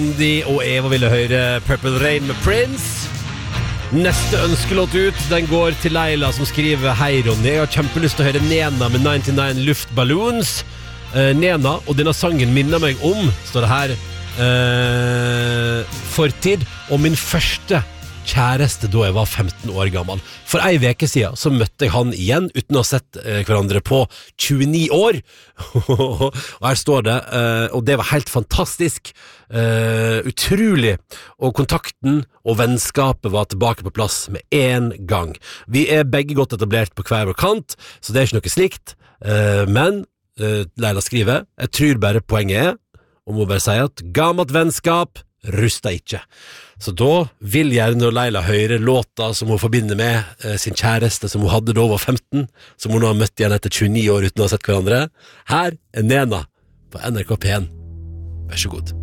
Og Eva ville høre Purple Rain med Prince. Neste ønskelåt ut, den går til Leila som skriver: Hei Ronny, jeg har kjempelyst til å høre Nena med 99 Luftballons. Nena, og denne sangen minner meg om, står det her, fortid og min første kjæreste da jeg var 15 år gammel. For ei veke siden så møtte jeg han igjen uten å ha sett hverandre på 29 år. Og her står det, og det var helt fantastisk, utrolig, og kontakten og vennskapet var tilbake på plass med en gang. Vi er begge godt etablert på hver vår kant, så det er ikke noe slikt, men Leila skriver: jeg tror bare poenget er, og må bare si at gammelt vennskap ruster ikke. Så da vil gjerne Leila høre låta som hun forbinder med sin kjæreste som hun hadde da hun var 15, som hun nå har møtt igjen etter 29 år uten å ha sett hverandre. Her er Nena på NRK P1. Vær så god.